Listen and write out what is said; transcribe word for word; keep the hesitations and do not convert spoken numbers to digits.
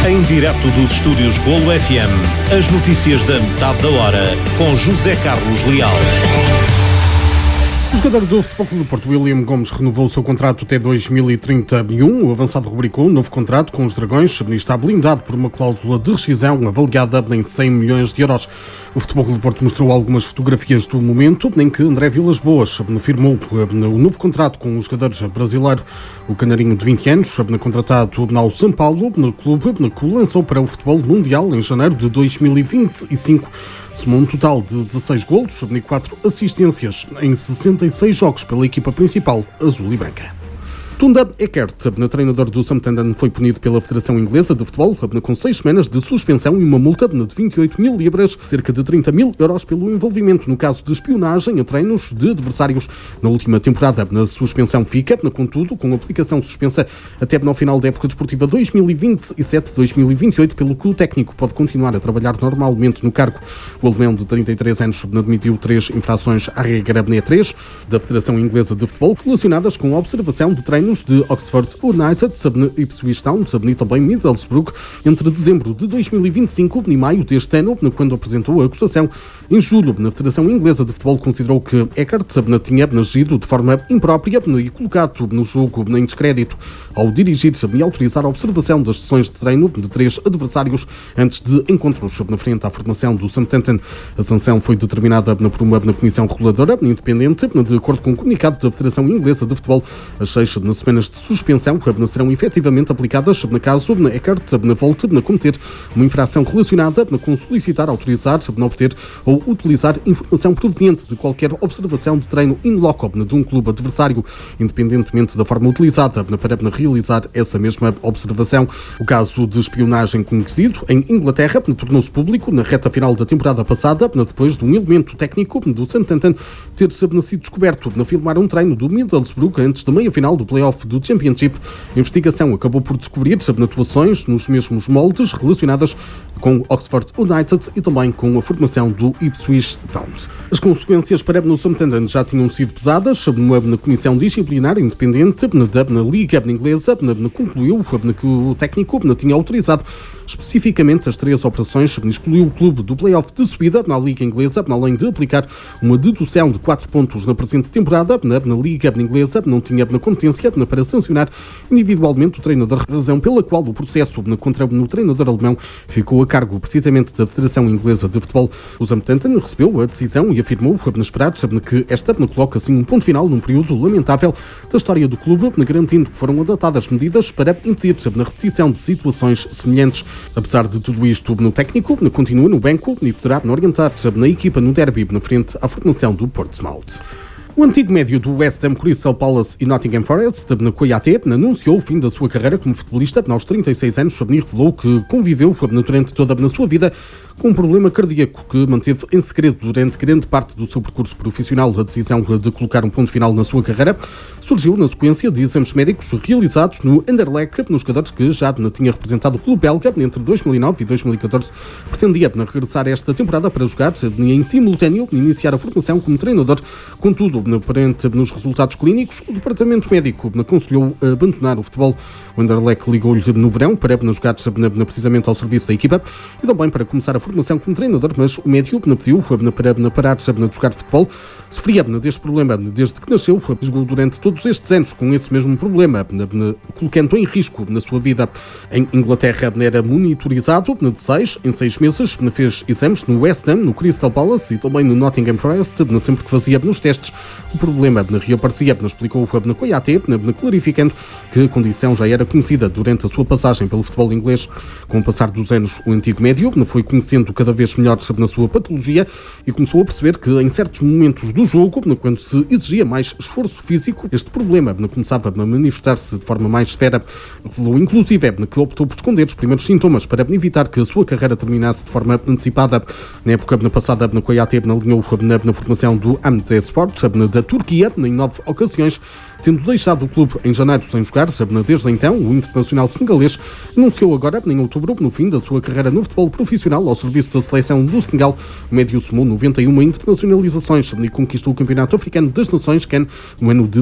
Em direto dos estúdios Golo F M, as notícias da metade da hora, com José Carlos Leal. O jogador do Futebol Clube do Porto, William Gomes, renovou o seu contrato até dois mil e trinta e um. O avançado rubricou um novo contrato com os Dragões e está blindado por uma cláusula de rescisão avaliada em cem milhões de euros. O Futebol Clube do Porto mostrou algumas fotografias do momento em que André Vilas Boas firmou o novo contrato com o jogador brasileiro, o canarinho de vinte anos, contratado ao São Paulo, no clube que o lançou para o futebol mundial em janeiro de dois mil e vinte e cinco. Somou um total de dezasseis golos e quatro assistências em sessenta e seis jogos pela equipa principal azul e branca. Tunda Eckert, treinador do Southampton, foi punido pela Federação Inglesa de Futebol com seis semanas de suspensão e uma multa de vinte e oito mil libras, cerca de trinta mil euros, pelo envolvimento no caso de espionagem a treinos de adversários na última temporada. A suspensão fica, contudo, com aplicação suspensa até no final da época desportiva dois mil e vinte e sete dois mil e vinte e oito, pelo que o técnico pode continuar a trabalhar normalmente no cargo. O alemão de trinta e três anos admitiu três infrações à regra E três da Federação Inglesa de Futebol relacionadas com a observação de treinos de Oxford United, Ipswich Town e também Middlesbrough entre dezembro de dois mil e vinte e cinco e maio deste ano, quando apresentou a acusação. Em julho, a Federação Inglesa de Futebol considerou que Eckert tinha agido de forma imprópria e colocado no jogo em descrédito ao dirigir-se e autorizar a observação das sessões de treino de três adversários antes de encontros na frente à formação do Southampton. A sanção foi determinada por uma comissão reguladora independente, de acordo com o comunicado da Federação Inglesa de Futebol. As seis semanas de suspensão serão efetivamente aplicadas na caso Eckert volte a cometer uma infração relacionada com solicitar, autorizar, obter ou utilizar informação proveniente de qualquer observação de treino in loco de um clube adversário, independentemente da forma utilizada para realizar essa mesma observação. O caso de espionagem conhecido em Inglaterra tornou-se público na reta final da temporada passada, depois de um elemento técnico do Southampton ter sido descoberto na filmar um treino do Middlesbrough antes da meia-final do play-off do Championship. A investigação acabou por descobrir atuações nos mesmos moldes relacionadas com Oxford United e também com a formação do Ipswich Town. As consequências para o Southampton já tinham sido pesadas. Uma comissão disciplinar independente da Liga Inglesa concluiu que o técnico tinha autorizado especificamente as três operações, excluiu o clube do play-off de subida na Liga Inglesa, além de aplicar uma dedução de quatro pontos na presente temporada. Na Liga Inglesa não tinha competência para sancionar individualmente o treinador, razão pela qual o processo contra o treinador alemão ficou a cargo precisamente da Federação Inglesa de Futebol. O Southampton recebeu a decisão e afirmou esperar que esta coloca assim um ponto final num período lamentável da história do clube, garantindo que foram adotadas medidas para impedir a repetição de situações semelhantes. Apesar de tudo isto, no técnico continua no banco e poderá orientar na equipa no derby na frente à formação do Portsmouth. O antigo médio do West Ham, Crystal Palace e Nottingham Forest, na Koyate, anunciou o fim da sua carreira como futebolista aos trinta e seis anos e revelou que conviveu durante toda a sua vida com um problema cardíaco que manteve em segredo durante grande parte do seu percurso profissional. A decisão de colocar um ponto final na sua carreira surgiu na sequência de exames médicos realizados no Anderlecht, nos jogadores que já tinha representado o clube belga entre dois mil e nove e dois mil e catorze. Pretendia regressar esta temporada para jogar em simultâneo e iniciar a formação como treinador. Contudo, perante nos resultados clínicos, o departamento médico aconselhou abandonar o futebol. O Anderlecht ligou-lhe no verão para jogar precisamente ao serviço da equipa e também para começar a formação como treinador, mas o médio pediu para parar de jogar futebol. Sofria deste problema desde que nasceu, jogou durante todos estes anos com esse mesmo problema, colocando em risco na sua vida. Em Inglaterra era monitorizado de seis em seis meses, fez exames no West Ham, no Crystal Palace e também no Nottingham Forest, sempre que fazia nos testes. O problema reaparecia, explicou na Koyate, clarificando que a condição já era conhecida durante a sua passagem pelo futebol inglês. Com o passar dos anos, o antigo médio foi conhecendo cada vez melhor na sua patologia e começou a perceber que em certos momentos do jogo, quando se exigia mais esforço físico, este problema começava a manifestar-se de forma mais severa. Revelou inclusive que optou por esconder os primeiros sintomas para evitar que a sua carreira terminasse de forma antecipada. Na época passada, na Koyate alinhou na formação do Hamdespor da Turquia em nove ocasiões, tendo deixado o clube em janeiro sem jogar. Desde então, o internacional senegalês anunciou agora, em outubro, no fim da sua carreira no futebol profissional ao serviço da seleção do Senegal. O médio somou noventa e uma internacionalizações e conquistou o Campeonato Africano das Nações, C A N, no ano de